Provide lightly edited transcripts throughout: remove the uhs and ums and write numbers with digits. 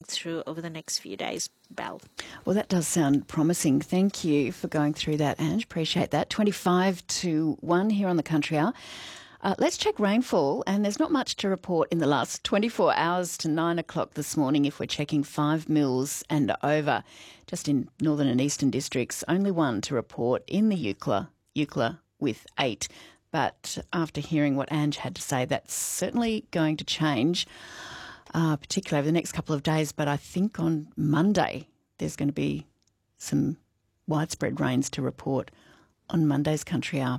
through over the next few days, Belle. Well, that does sound promising. Thank you for going through that, Ange. Appreciate that. 25-1 here on the Country Hour. Let's check rainfall, and there's not much to report in the last 24 hours to 9 o'clock this morning if we're checking 5 mils and over. Just in northern and eastern districts, only one to report in the Eucla with 8. But after hearing what Ange had to say, that's certainly going to change, particularly over the next couple of days. But I think on Monday there's going to be some widespread rains to report on Monday's Country Hour.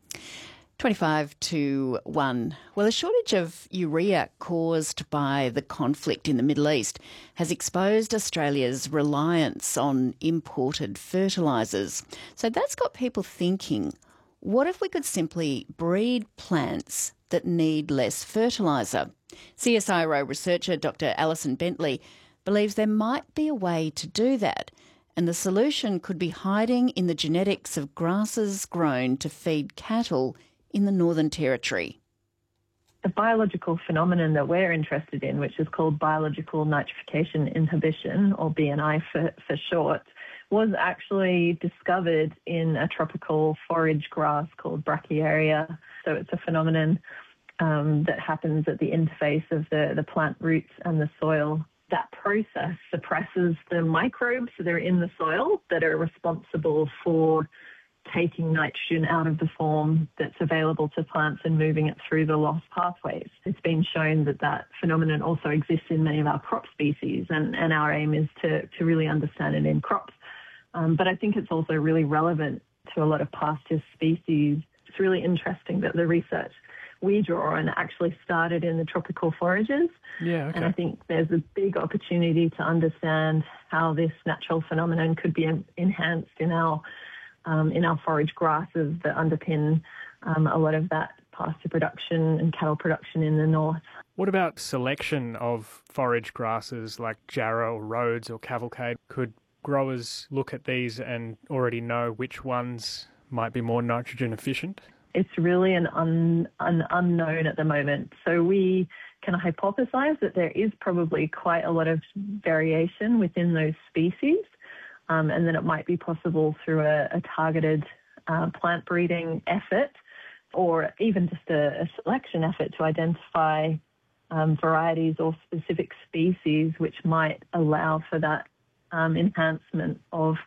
25-1. Well, a shortage of urea caused by the conflict in the Middle East has exposed Australia's reliance on imported fertilisers. So that's got people thinking, what if we could simply breed plants that need less fertiliser? CSIRO researcher Dr. Alison Bentley believes there might be a way to do that, and the solution could be hiding in the genetics of grasses grown to feed cattle in the Northern Territory. The biological phenomenon that we're interested in, which is called biological nitrification inhibition, or BNI for short, was actually discovered in a tropical forage grass called Brachiaria. So it's a phenomenon that happens at the interface of the plant roots and the soil. That process suppresses the microbes that are in the soil that are responsible for taking nitrogen out of the form that's available to plants and moving it through the lost pathways. It's been shown that that phenomenon also exists in many of our crop species, and our aim is to really understand it in crops. But I think it's also really relevant to a lot of pasture species. It's really interesting that the research we draw on actually started in the tropical forages. Yeah, okay. And I think there's a big opportunity to understand how this natural phenomenon could be enhanced in our forage grasses that underpin a lot of that pasture production and cattle production in the north. What about selection of forage grasses like Jarrah or Rhodes or Cavalcade? Could growers look at these and already know which ones might be more nitrogen efficient? It's really an unknown at the moment. So we can hypothesize that there is probably quite a lot of variation within those species. And then it might be possible through a targeted plant breeding effort, or even just a selection effort to identify varieties or specific species which might allow for that enhancement of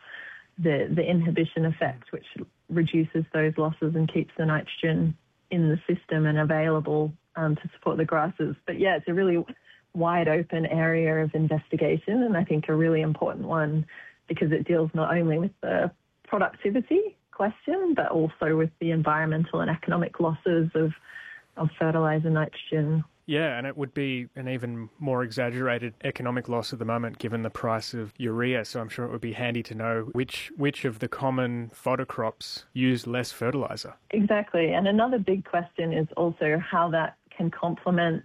the inhibition effect, which reduces those losses and keeps the nitrogen in the system and available to support the grasses. But yeah, it's a really wide open area of investigation, and I think a really important one, because it deals not only with the productivity question, but also with the environmental and economic losses of fertiliser nitrogen. Yeah, and it would be an even more exaggerated economic loss at the moment given the price of urea, so I'm sure it would be handy to know which of the common fodder crops use less fertiliser. Exactly, and another big question is also how that can complement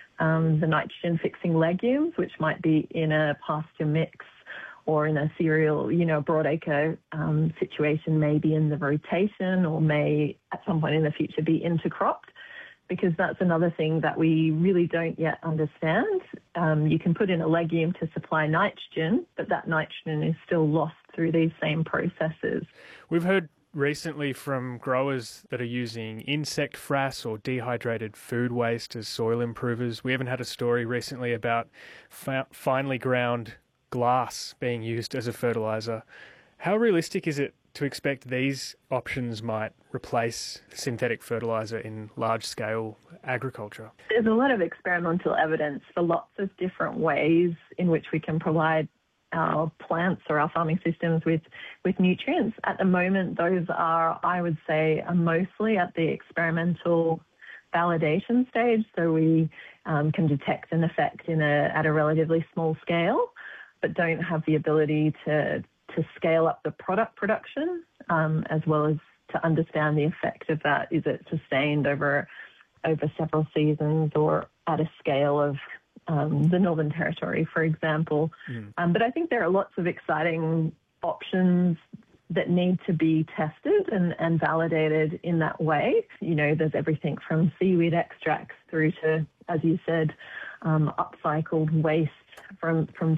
the nitrogen-fixing legumes, which might be in a pasture mix or in a cereal, broadacre situation, maybe in the rotation, or may at some point in the future be intercropped, because that's another thing that we really don't yet understand. You can put in a legume to supply nitrogen, but that nitrogen is still lost through these same processes. We've heard recently from growers that are using insect frass or dehydrated food waste as soil improvers. We even had a story recently about finely ground glass being used as a fertiliser. How realistic is it to expect these options might replace synthetic fertiliser in large-scale agriculture? There's a lot of experimental evidence for lots of different ways in which we can provide our plants or our farming systems with nutrients. At the moment, those are, I would say, mostly at the experimental validation stage, so we can detect an effect at a relatively small scale, but don't have the ability to scale up the product production, as well as to understand the effect of that. Is it sustained over several seasons or at a scale of the Northern Territory, for example? But I think there are lots of exciting options that need to be tested and validated in that way. There's everything from seaweed extracts through to, as you said, upcycled waste from